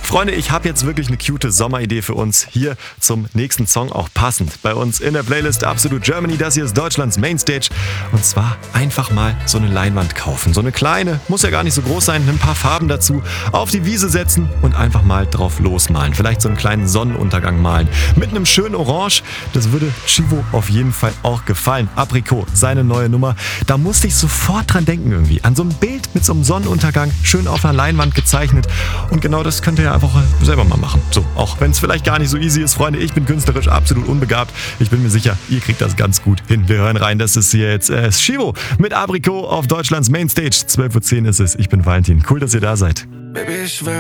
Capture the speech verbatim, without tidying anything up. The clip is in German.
Freunde, ich habe jetzt wirklich eine cute Sommeridee für uns. Hier zum nächsten Song auch passend. Bei uns in der Playlist Absolut Germany. Das hier ist Deutschlands Mainstage. Und zwar einfach mal so eine Leinwand kaufen. So eine kleine, muss ja gar nicht so groß sein. Ein paar Farben dazu. Auf die Wiese setzen und einfach mal drauf losmalen. Vielleicht so einen kleinen Sonnenuntergang malen. Mit einem schönen Orange. Das würde Chivo auf jeden Fall auch gefallen. Aprikot, seine neue Nummer. Da musste ich sofort dran denken irgendwie. An so ein Bild mit so einem Sonnenuntergang. Schön auf einer Leinwand gezeichnet. Und genau das könnt ihr ja einfach selber mal machen. So, auch wenn es vielleicht gar nicht so easy ist, Freunde. Ich bin künstlerisch absolut unbegabt. Ich bin mir sicher, ihr kriegt das ganz gut hin. Wir hören rein. Das ist hier jetzt äh, Chivo mit Aprikot auf Deutschlands Mainstage. zwölf Uhr zehn ist es. Ich bin Valentin. Cool, dass ihr da seid. Baby, ich will